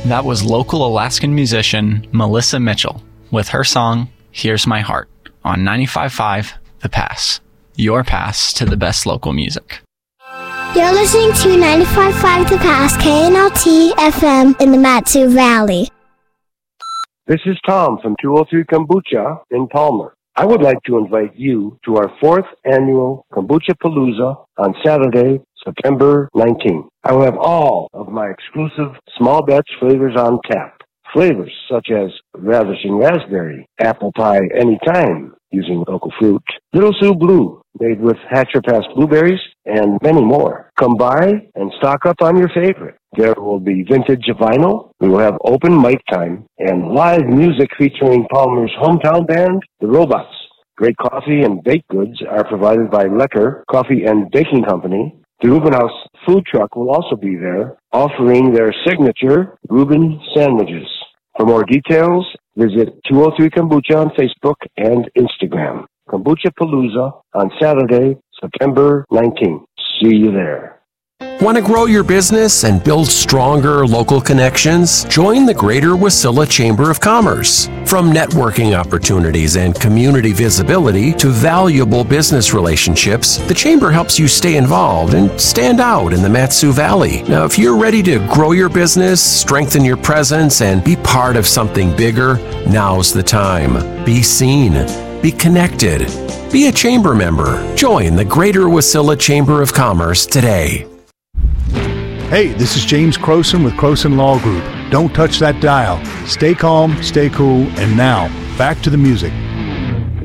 That was local Alaskan musician Melissa Mitchell with her song, Here's My Heart, on 95.5 The Pass. Your pass to the best local music. You're listening to 95.5 The Pass, KNLT FM in the Mat-Su Valley. This is Tom from 203 Kombucha in Palmer. I would like to invite you to our 4th annual Kombucha Palooza on Saturday, September 19th. I will have all of my exclusive small batch flavors on tap. Flavors such as Ravishing Raspberry, Apple Pie Anytime, using local fruit, Little Sue Blue, made with Hatcher Pass blueberries, and many more. Come by and stock up on your favorite. There will be vintage vinyl, we will have open mic time, and live music featuring Palmer's hometown band, The Robots. Great coffee and baked goods are provided by Lecker Coffee and Baking Company. The Reuben House food truck will also be there, offering their signature Reuben sandwiches. For more details, visit 203 Kombucha on Facebook and Instagram. Kombucha Palooza on Saturday, September 19th. See you there. Want to grow your business and build stronger local connections? Join the Greater Wasilla Chamber of Commerce. From networking opportunities and community visibility to valuable business relationships, the Chamber helps you stay involved and stand out in the Mat-Su Valley. Now, if you're ready to grow your business, strengthen your presence, and be part of something bigger, now's the time. Be seen. Be connected. Be a Chamber member. Join the Greater Wasilla Chamber of Commerce today. Hey, this is James Croson with Croson Law Group. Don't touch that dial. Stay calm, stay cool, and now, back to the music.